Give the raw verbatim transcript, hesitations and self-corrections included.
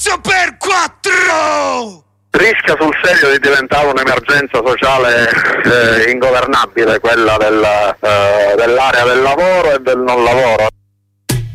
spazio per quattro! Rischia sul serio di diventare un'emergenza sociale eh, ingovernabile, quella del, eh, dell'area del lavoro e del non lavoro.